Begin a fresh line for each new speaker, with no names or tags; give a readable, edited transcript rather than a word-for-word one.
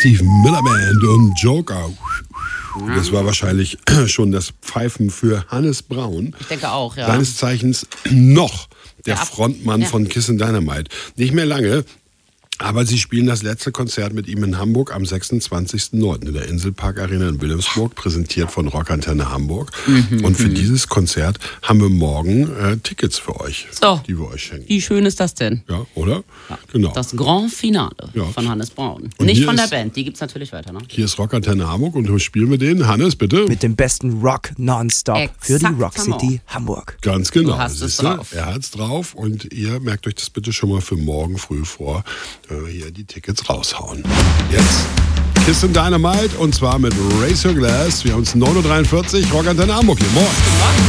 Steve Miller Band und Joker. Das war wahrscheinlich schon das Pfeifen für Hannes Braun.
Ich denke auch, ja.
Seines Zeichens noch der Frontmann von Kiss and Dynamite. Nicht mehr lange. Aber sie spielen das letzte Konzert mit ihm in Hamburg am 26.09. in der Inselpark Arena in Wilhelmsburg, präsentiert von Rockantenne Hamburg. Und für dieses Konzert haben wir morgen Tickets für euch, die wir euch schenken.
Wie schön ist das denn?
Ja, oder?
Ja.
Genau.
Das Grand Finale von Hannes Braun.
Und
nicht von der Band, die gibt's natürlich weiter. Ne?
Hier ist Rockantenne Hamburg und wo spielen wir den? Hannes, bitte?
Mit dem besten Rock nonstop für die Rock
Exakt.
City Hamburg.
Ganz genau.
Du hast es
Siehste?
drauf.
Er hat's drauf und ihr merkt euch das bitte schon mal für morgen früh vor. Hier die Tickets raushauen. Jetzt Kiss and Dynamite und zwar mit Raise Your Glass. Wir haben uns 9.43 Uhr, Rockantenne Hamburg hier. Moin.